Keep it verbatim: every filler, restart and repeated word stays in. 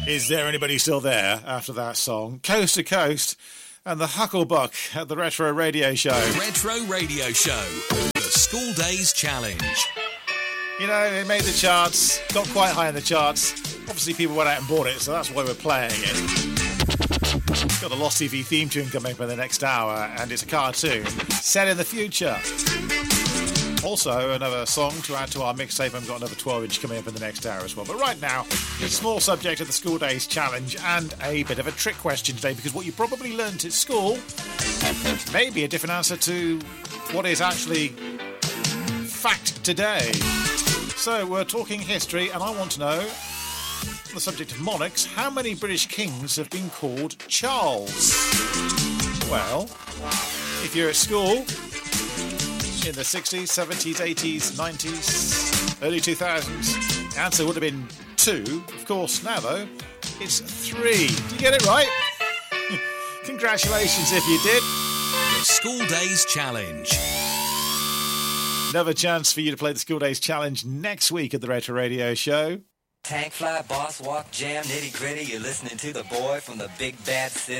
Is there anybody still there after that song? Coast to Coast and the Hucklebuck at the Retro Radio Show. Retro Radio Show, the School Days Challenge. You know, it made the charts, got quite high in the charts. Obviously, people went out and bought it, so that's why we're playing it. Got the Lost T V theme tune coming up in the next hour, and it's a cartoon set in the future. Also, another song to add to our mixtape. I've got another twelve inch coming up in the next hour as well. But right now, a small subject of the School Days Challenge and a bit of a trick question today, because what you probably learnt at school may be a different answer to what is actually fact today. So, we're talking history, and I want to know, on the subject of monarchs, how many British kings have been called Charles? Well, if you're at school in the sixties, seventies, eighties, nineties, early two thousands, the answer would have been two. Of course, now though, it's three. Did you get it right? Congratulations if you did. The School Days Challenge. Another chance for you to play the School Days Challenge next week at the Retro Radio Show. Tank fly, boss walk, jam, nitty gritty. You're listening to the boy from the big bad city.